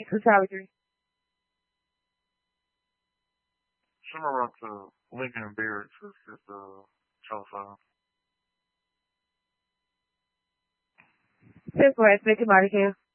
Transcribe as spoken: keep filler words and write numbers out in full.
Who's Howard? Similar to Lincoln and Barracks, it's just a telephone. This way, speaking, Marty.